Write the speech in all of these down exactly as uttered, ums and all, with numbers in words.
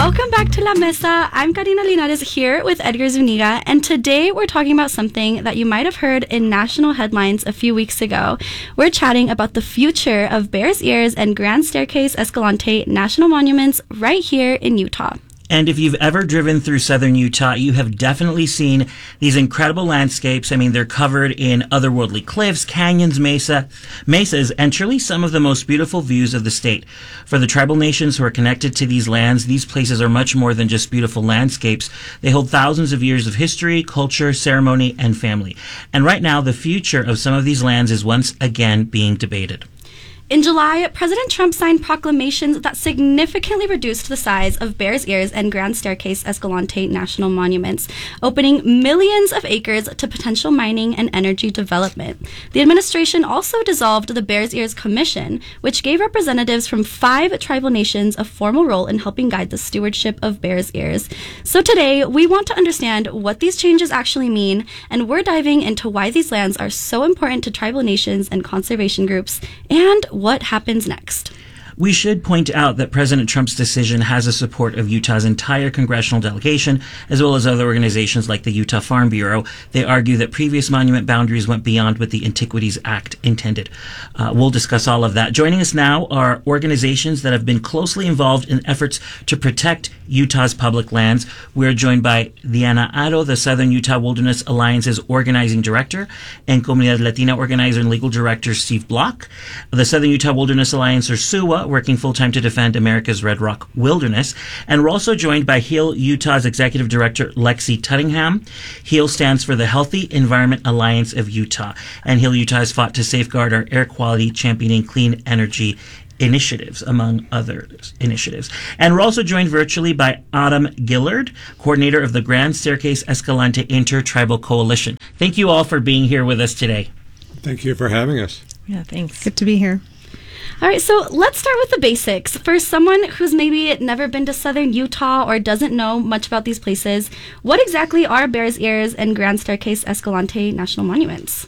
Welcome back to La Mesa. I'm Karina Linares here with Edgar Zuniga, and today we're talking about something that you might have heard in national headlines a few weeks ago. We're chatting about the future of Bears Ears and Grand Staircase Escalante National Monuments right here in Utah. And if you've ever driven through southern Utah, you have definitely seen these incredible landscapes. I mean, they're covered in otherworldly cliffs, canyons, mesa, mesas, and truly some of the most beautiful views of the state. For the tribal nations who are connected to these lands, these places are much more than just beautiful landscapes. They hold thousands of years of history, culture, ceremony, and family. And right now, the future of some of these lands is once again being debated. In July, President Trump signed proclamations that significantly reduced the size of Bears Ears and Grand Staircase Escalante National Monuments, opening millions of acres to potential mining and energy development. The administration also dissolved the Bears Ears Commission, which gave representatives from five tribal nations a formal role in helping guide the stewardship of Bears Ears. So today, we want to understand what these changes actually mean, and we're diving into why these lands are so important to tribal nations and conservation groups, and what happens next. We should point out that President Trump's decision has the support of Utah's entire congressional delegation, as well as other organizations like the Utah Farm Bureau. They argue that previous monument boundaries went beyond what the Antiquities Act intended. Uh, we'll discuss all of that. Joining us now are organizations that have been closely involved in efforts to protect Utah's public lands. We're joined by Diana Aro, the Southern Utah Wilderness Alliance's organizing director, and Comunidad Latina organizer and legal director Steve Block. The Southern Utah Wilderness Alliance, or S U W A, working full-time to defend America's Red Rock Wilderness. And we're also joined by HEAL Utah's executive director, Lexi Tuttingham. HEAL stands for the Healthy Environment Alliance of Utah. And HEAL Utah has fought to safeguard our air quality, championing clean energy initiatives, among other initiatives. And we're also joined virtually by Autumn Gillard, coordinator of the Grand Staircase Escalante Inter-Tribal Coalition. Thank you all for being here with us today. Thank you for having us. Yeah, thanks. Good to be here. All right, so let's start with the basics. For someone who's maybe never been to southern Utah or doesn't know much about these places, what exactly are Bears Ears and Grand Staircase Escalante National Monuments?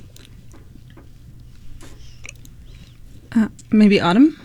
Uh, maybe Autumn?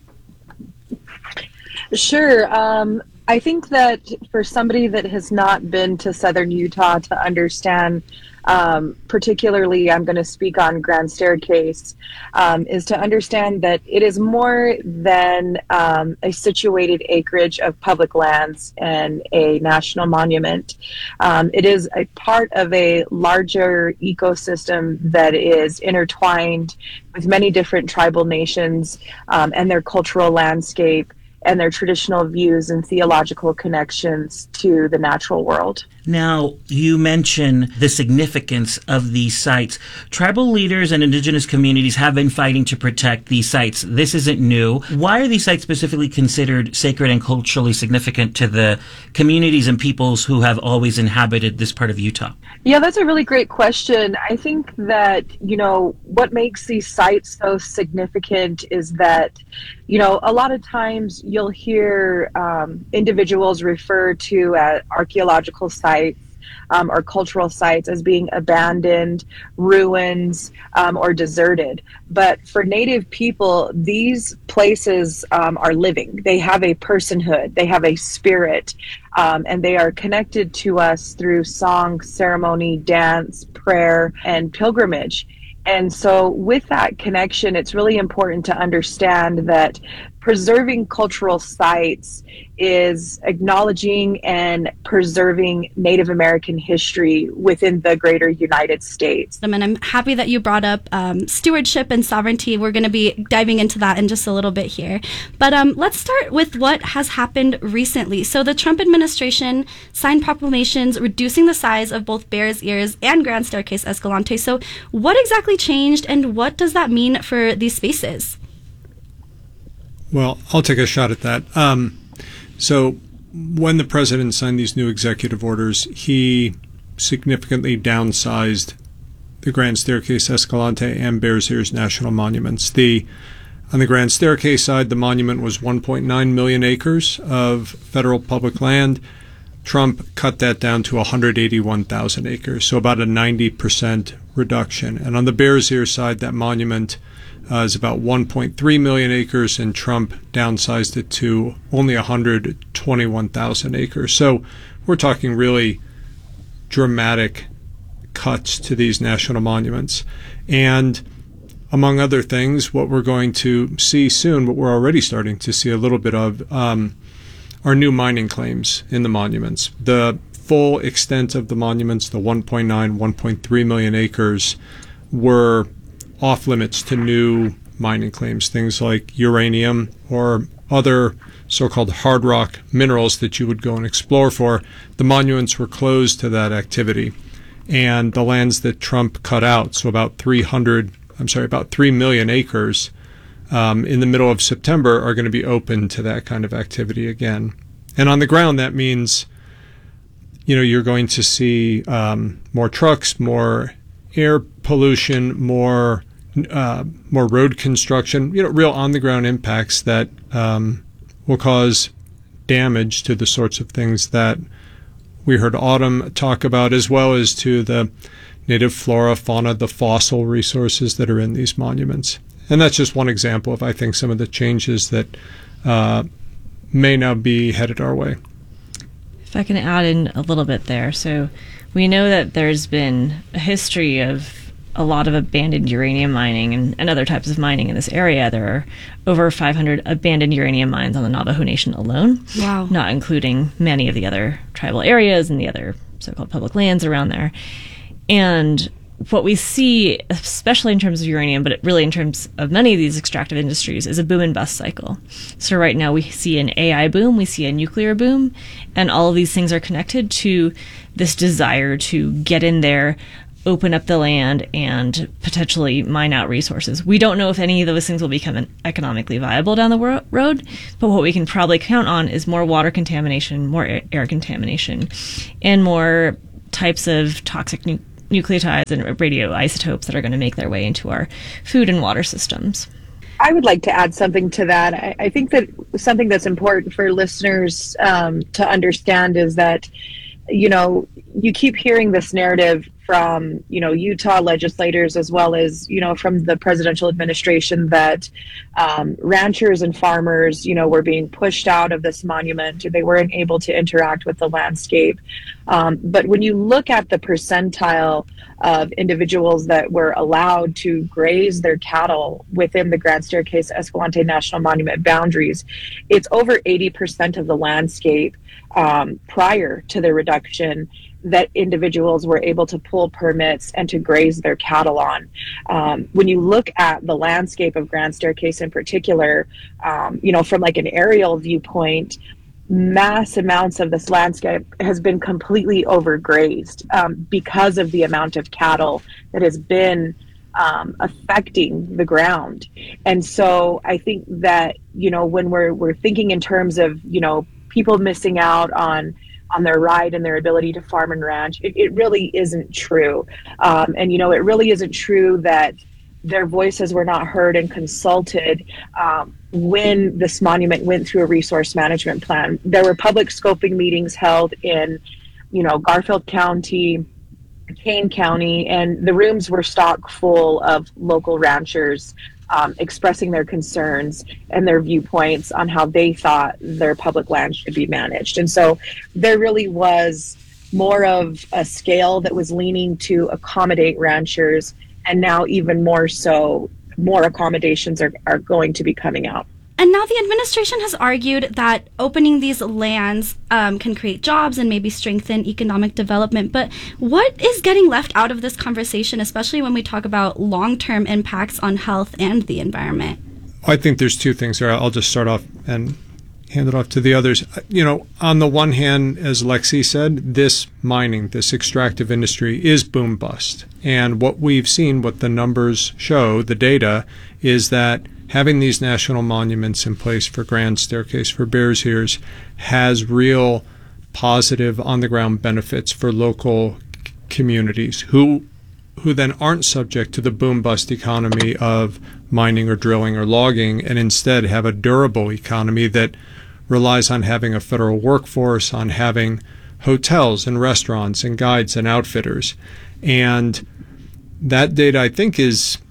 Sure. Um, I think that for somebody that has not been to southern Utah to understand, um, particularly I'm going to speak on Grand Staircase, um, is to understand that it is more than um, a situated acreage of public lands and a national monument. Um, it is a part of a larger ecosystem that is intertwined with many different tribal nations um, and their cultural landscape and their traditional views and theological connections to the natural world. Now, you mention the significance of these sites. Tribal leaders and indigenous communities have been fighting to protect these sites. This isn't new. Why are these sites specifically considered sacred and culturally significant to the communities and peoples who have always inhabited this part of Utah? Yeah, that's a really great question. I think that, you know, what makes these sites so significant is that, you know, a lot of times you'll hear um, individuals refer to uh, archaeological sites Um, or cultural sites as being abandoned, ruins, um, or deserted. But for Native people, these places um, are living. They have a personhood, they have a spirit, um, and they are connected to us through song, ceremony, dance, prayer, and pilgrimage. And so with that connection, it's really important to understand that preserving cultural sites is acknowledging and preserving Native American history within the greater United States. And I'm happy that you brought up um, stewardship and sovereignty. We're going to be diving into that in just a little bit here. But um, let's start with what has happened recently. So the Trump administration signed proclamations reducing the size of both Bears Ears and Grand Staircase Escalante. So what exactly changed, and what does that mean for these spaces? Well, I'll take a shot at that. Um, so when the president signed these new executive orders, he significantly downsized the Grand Staircase Escalante and Bears Ears National Monuments. The on the Grand Staircase side, the monument was one point nine million acres of federal public land. Trump cut that down to one hundred eighty-one thousand acres, so about a ninety percent reduction. And on the Bears Ears side, that monument uh, is about one point three million acres, and Trump downsized it to only one hundred twenty-one thousand acres. So we're talking really dramatic cuts to these national monuments. And among other things, what we're going to see soon, what we're already starting to see a little bit of, um, are new mining claims in the monuments. The full extent of the monuments, the one point nine, one point three million acres, were off limits to new mining claims, things like uranium or other so-called hard rock minerals that you would go and explore for. The monuments were closed to that activity. And the lands that Trump cut out, so about three hundred, I'm sorry, about three million acres um, in the middle of September, are going to be open to that kind of activity again. And on the ground, that means, you know, you're going to see um, more trucks, more air pollution, more uh, more road construction, you know, real on-the-ground impacts that um, will cause damage to the sorts of things that we heard Autumn talk about, as well as to the native flora, fauna, the fossil resources that are in these monuments. And that's just one example of, I think, some of the changes that uh, may now be headed our way. If I can add in a little bit there. So we know that there's been a history of a lot of abandoned uranium mining and, and other types of mining in this area. There are over five hundred abandoned uranium mines on the Navajo Nation alone. Wow. Not including many of the other tribal areas and the other so-called public lands around there. And what we see, especially in terms of uranium, but really in terms of many of these extractive industries, is a boom and bust cycle. So right now we see an A I boom, we see a nuclear boom, and all of these things are connected to this desire to get in there, open up the land, and potentially mine out resources. We don't know if any of those things will become economically viable down the wor- road, but what we can probably count on is more water contamination, more air, air contamination, and more types of toxic nu- nucleotides and radioisotopes that are going to make their way into our food and water systems. I would like to add something to that. I, I think that something that's important for listeners um, to understand is that, you know, you keep hearing this narrative from, you know, Utah legislators, as well as, you know, from the presidential administration, that um, ranchers and farmers, you know, were being pushed out of this monument. They weren't able to interact with the landscape. Um, but when you look at the percentile of individuals that were allowed to graze their cattle within the Grand Staircase Escalante National Monument boundaries, it's over eighty percent of the landscape um, prior to the reduction that individuals were able to pull permits and to graze their cattle on. Um, when you look at the landscape of Grand Staircase in particular, um, you know, from like an aerial viewpoint, mass amounts of this landscape has been completely overgrazed um, because of the amount of cattle that has been um, affecting the ground. And so I think that, you know, when we're we're thinking in terms of, you know, people missing out on on their ride and their ability to farm and ranch, it, it really isn't true. Um, and, you know, it really isn't true that their voices were not heard and consulted um, when this monument went through a resource management plan. There were public scoping meetings held in, you know, Garfield County, Kane County, and the rooms were stock full of local ranchers Um, expressing their concerns and their viewpoints on how they thought their public land should be managed. And so there really was more of a scale that was leaning to accommodate ranchers, and now even more so, more accommodations are, are going to be coming out. And now the administration has argued that opening these lands um, can create jobs and maybe strengthen economic development. But what is getting left out of this conversation, especially when we talk about long-term impacts on health and the environment? I think there's two things there. I'll just start off and hand it off to the others. You know, on the one hand, as Lexi said, this mining, this extractive industry is boom bust. And what we've seen, what the numbers show, the data, is that having these national monuments in place for Grand Staircase, for Bears Ears, has real positive on-the-ground benefits for local c- communities who who then aren't subject to the boom-bust economy of mining or drilling or logging, and instead have a durable economy that relies on having a federal workforce, on having hotels and restaurants and guides and outfitters. And that data, I think, is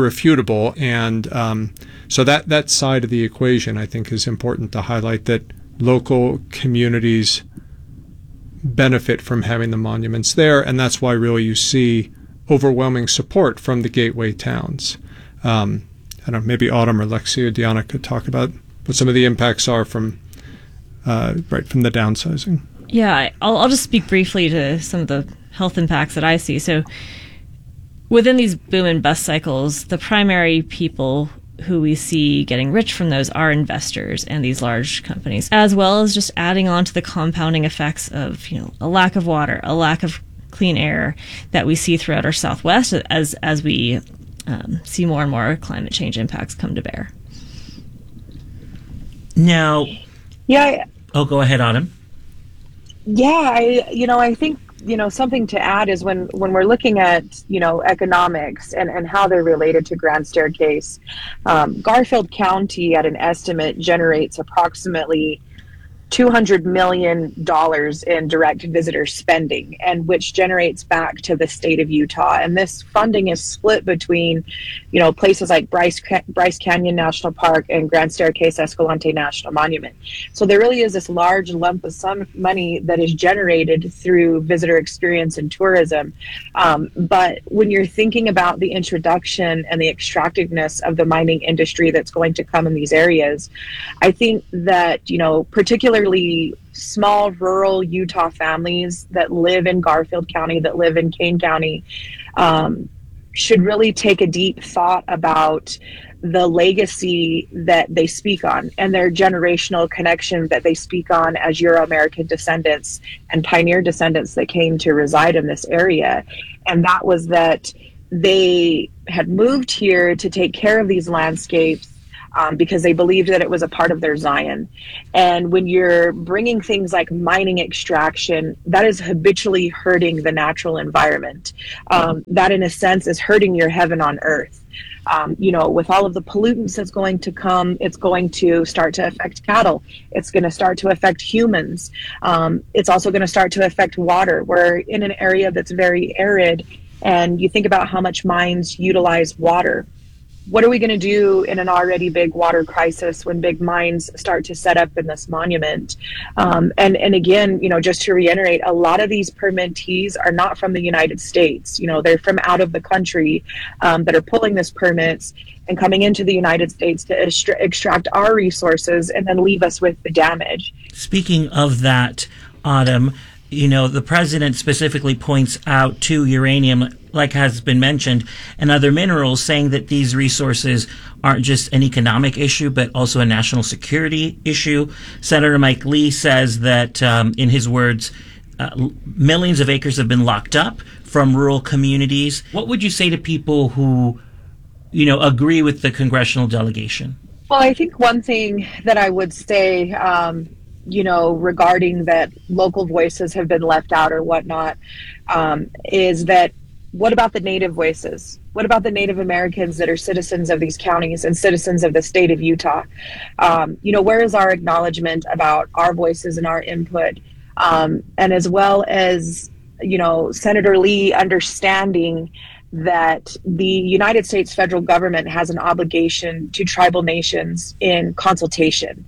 irrefutable, and um, so that that side of the equation, I think, is important to highlight, that local communities benefit from having the monuments there, and that's why really you see overwhelming support from the gateway towns. Um, I don't know, maybe Autumn or Lexi or Deanna could talk about what some of the impacts are from uh, right from the downsizing. Yeah, I'll, I'll just speak briefly to some of the health impacts that I see. So within these boom and bust cycles, the primary people who we see getting rich from those are investors and these large companies, as well as just adding on to the compounding effects of, you know, a lack of water, a lack of clean air that we see throughout our Southwest as as we um, see more and more climate change impacts come to bear. Now, Yeah. I, oh, go ahead, Autumn. Yeah, I, you know, I think, you know, something to add is when, when we're looking at, you know, economics and, and how they're related to Grand Staircase, um, Garfield County at an estimate generates approximately two hundred million dollars in direct visitor spending, and which generates back to the state of Utah. And this funding is split between, you know, places like Bryce, Bryce Canyon National Park and Grand Staircase Escalante National Monument. So there really is this large lump of sum money that is generated through visitor experience and tourism. Um, but when you're thinking about the introduction and the extractiveness of the mining industry that's going to come in these areas, I think that, you know, particularly small rural Utah families that live in Garfield County, that live in Kane County, um, should really take a deep thought about the legacy that they speak on and their generational connection that they speak on as Euro-American descendants and pioneer descendants that came to reside in this area. And that was that they had moved here to take care of these landscapes Um, because they believed that it was a part of their Zion. And when you're bringing things like mining extraction, that is habitually hurting the natural environment. Um, that, in a sense, is hurting your heaven on earth. Um, you know, with all of the pollutants that's going to come, it's going to start to affect cattle. It's going to start to affect humans. Um, it's also going to start to affect water. We're in an area that's very arid, and you think about how much mines utilize water. What are we going to do in an already big water crisis when big mines start to set up in this monument? Um, and, and again, you know, just to reiterate, a lot of these permittees are not from the United States. You know, they're from out of the country um, that are pulling this permits and coming into the United States to extra- extract our resources and then leave us with the damage. Speaking of that, Autumn, you know, the president specifically points out to uranium, like has been mentioned, and other minerals, saying that these resources aren't just an economic issue, but also a national security issue. Senator Mike Lee says that, um, in his words, uh, millions of acres have been locked up from rural communities. What would you say to people who, you know, agree with the congressional delegation? Well, I think one thing that I would say, um, you know, regarding that local voices have been left out or whatnot, um, is that what about the Native voices? What about the Native Americans that are citizens of these counties and citizens of the state of Utah? Um, you know, where is our acknowledgement about our voices and our input? Um, and as well as, you know, Senator Lee understanding that the United States federal government has an obligation to tribal nations in consultation,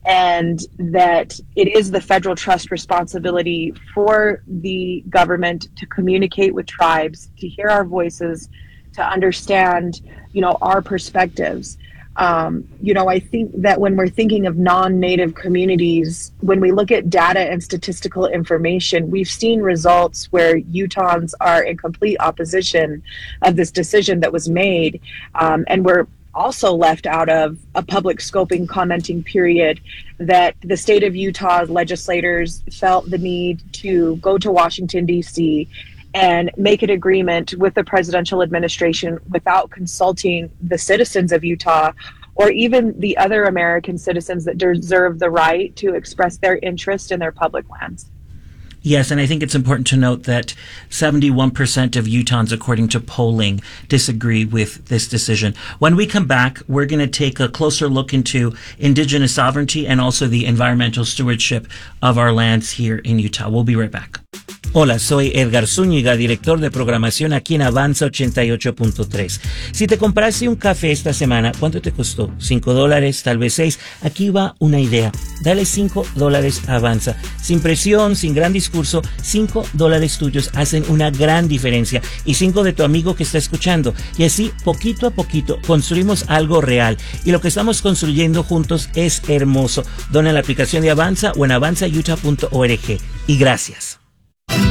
and that it is the federal trust responsibility for the government to communicate with tribes, to hear our voices, to understand, you know, our perspectives. Um, you know, I think that when we're thinking of non-native communities, when we look at data and statistical information, we've seen results where Utahns are in complete opposition of this decision that was made. Um, and we're also left out of a public scoping commenting period that the state of Utah legislators felt the need to go to Washington, D C and make an agreement with the presidential administration without consulting the citizens of Utah or even the other American citizens that deserve the right to express their interest in their public lands. Yes, and I think it's important to note that seventy-one percent of Utahns, according to polling, disagree with this decision. When we come back, we're going to take a closer look into Indigenous sovereignty and also the environmental stewardship of our lands here in Utah. We'll be right back. Hola, soy Edgar Zúñiga, director de programación aquí en Avanza ochenta y ocho punto tres. Si te compraste un café esta semana, ¿cuánto te costó? ¿Cinco dólares? ¿Tal vez seis? Aquí va una idea. Dale cinco dólares a Avanza. Sin presión, sin gran discurso, cinco dólares tuyos hacen una gran diferencia. Y cinco de tu amigo que está escuchando. Y así, poquito a poquito, construimos algo real. Y lo que estamos construyendo juntos es hermoso. Dona en la aplicación de Avanza o en avanza utah punto org. Y gracias.